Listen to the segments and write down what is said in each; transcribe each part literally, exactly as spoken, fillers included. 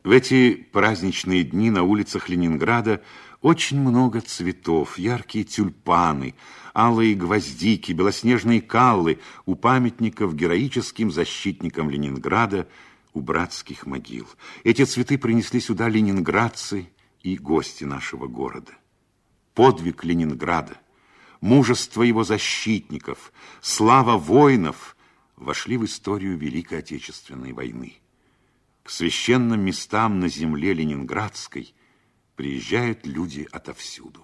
В эти праздничные дни на улицах Ленинграда очень много цветов, яркие тюльпаны, алые гвоздики, белоснежные каллы у памятников героическим защитникам Ленинграда, у братских могил. Эти цветы принесли сюда ленинградцы и гости нашего города. Подвиг Ленинграда, мужество его защитников, слава воинов вошли в историю Великой Отечественной войны. К священным местам на земле ленинградской приезжают люди отовсюду.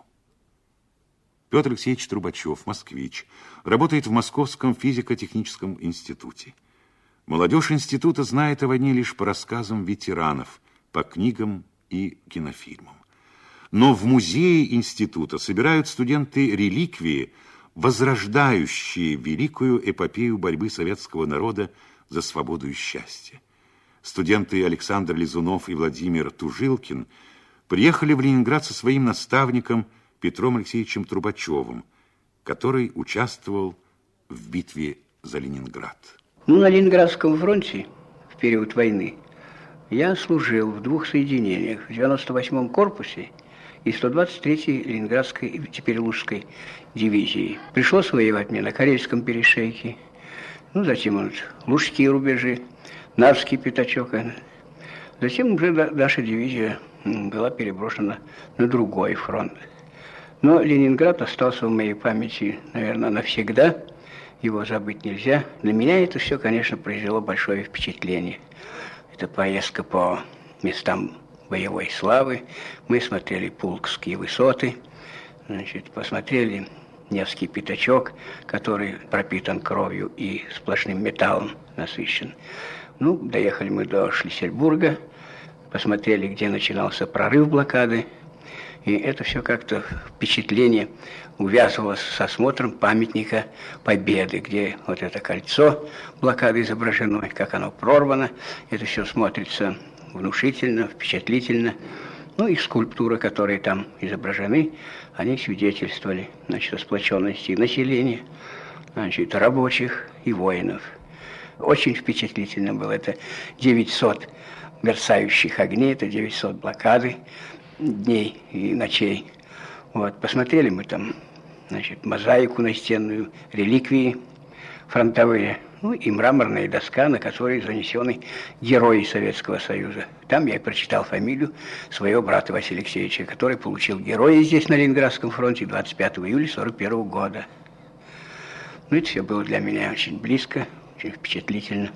Петр Алексеевич Трубачев, москвич, работает в Московском физико-техническом институте. Молодежь института знает о войне лишь по рассказам ветеранов, по книгам и кинофильмам. Но в музее института собирают студенты реликвии, возрождающие великую эпопею борьбы советского народа за свободу и счастье. Студенты Александр Лизунов и Владимир Тужилкин приехали в Ленинград со своим наставником Петром Алексеевичем Трубачевым, который участвовал в битве за Ленинград. Ну, на Ленинградском фронте в период войны я служил в двух соединениях, в девяносто восьмом корпусе и сто двадцать третьей Ленинградской, теперь Лужской дивизии. Пришлось воевать мне на Карельском перешейке, ну, затем вот Лужские рубежи, Нарвский пятачок. Затем уже наша дивизия была переброшена на другой фронт. Но Ленинград остался в моей памяти, наверное, навсегда. Его забыть нельзя. На меня это все, конечно, произвело большое впечатление. Это поездка по местам боевой славы. Мы смотрели Пулковские высоты, значит, посмотрели Невский пятачок, который пропитан кровью и сплошным металлом насыщен. Ну, доехали мы до Шлиссельбурга, посмотрели, где начинался прорыв блокады. И это все как-то впечатление увязывалось с осмотром памятника Победы, где вот это кольцо блокады изображено, как оно прорвано. Это все смотрится внушительно, впечатлительно. Ну и скульптуры, которые там изображены, они свидетельствовали, значит, о сплоченности населения, значит, рабочих и воинов. Очень впечатлительно было. Это девятьсот мерцающих огней, это девятьсот блокады дней и ночей. Вот, посмотрели мы там, значит, мозаику настенную, реликвии фронтовые, ну и мраморная доска, на которой занесены герои Советского Союза. Там я и прочитал фамилию своего брата Василия Алексеевича, который получил героя здесь, на Ленинградском фронте, двадцать пятого июля сорок первого года. Ну, это все было для меня очень близко, очень впечатлительно.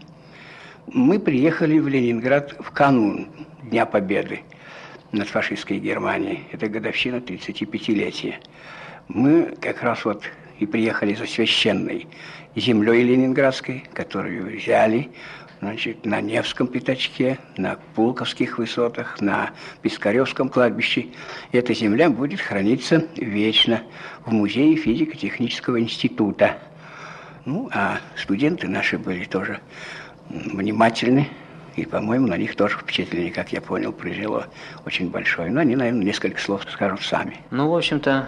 Мы приехали в Ленинград в канун Дня Победы над фашистской Германией. Это годовщина тридцатипятилетия. Мы как раз вот и приехали за священной землей ленинградской, которую взяли, значит, на Невском пятачке, на Пулковских высотах, на Пискаревском кладбище. Эта земля будет храниться вечно в музее физико-технического института. Ну, а студенты наши были тоже внимательны. И, по-моему, на них тоже впечатление, как я понял, произвело очень большое. Но они, наверное, несколько слов скажут сами. Ну, в общем-то,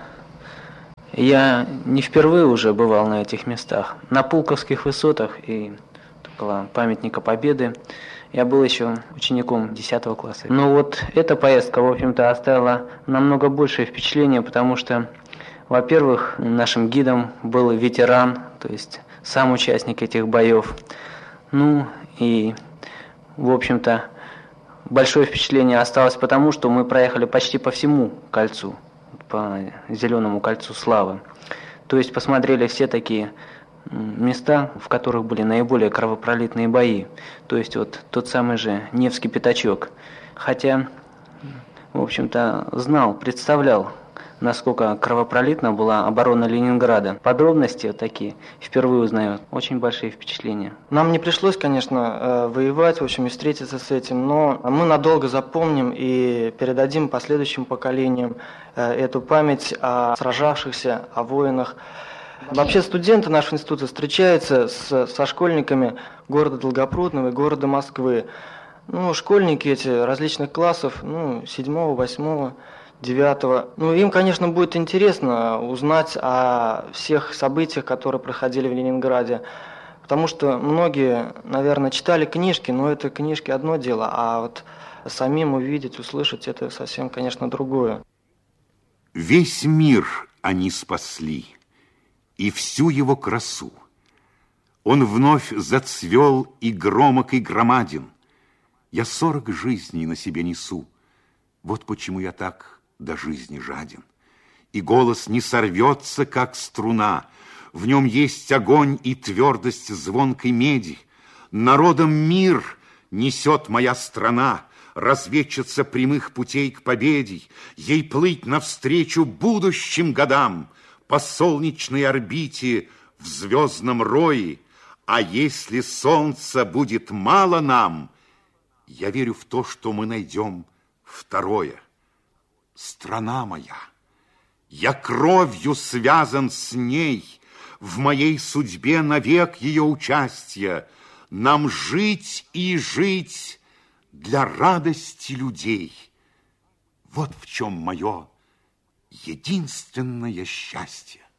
я не впервые уже бывал на этих местах. На Пулковских высотах и около памятника Победы я был еще учеником десятого класса. Но вот эта поездка, в общем-то, оставила намного большее впечатление, потому что, во-первых, нашим гидом был ветеран, то есть сам участник этих боев. Ну, и... В общем-то, большое впечатление осталось потому, что мы проехали почти по всему кольцу, по Зеленому кольцу славы. То есть посмотрели все такие места, в которых были наиболее кровопролитные бои. То есть вот тот самый же Невский пятачок. Хотя, в общем-то, знал, представлял, насколько кровопролитна была оборона Ленинграда. Подробности вот такие впервые узнаю. Очень большие впечатления. Нам не пришлось, конечно, воевать, в общем, и встретиться с этим, но мы надолго запомним и передадим последующим поколениям эту память о сражавшихся, о воинах. Вообще студенты нашего института встречаются с, со школьниками города Долгопрудного и города Москвы. Ну, школьники эти различных классов, ну, седьмого, восьмого, девятого. Ну, им, конечно, будет интересно узнать о всех событиях, которые проходили в Ленинграде. Потому что многие, наверное, читали книжки, но это книжки одно дело, а вот самим увидеть, услышать, это совсем, конечно, другое. Весь мир они спасли, и всю его красу. Он вновь зацвел и громок, и громаден. Я сорок жизней на себе несу. Вот почему я так до жизни жаден. И голос не сорвется, как струна. В нем есть огонь и твердость звонкой меди. Народом мир несет моя страна, разведчица прямых путей к победе. Ей плыть навстречу будущим годам по солнечной орбите в звездном рое. А если солнца будет мало нам, я верю в то, что мы найдем второе. Страна моя, я кровью связан с ней, в моей судьбе навек ее участия. Нам жить и жить для радости людей. Вот в чем мое единственное счастье.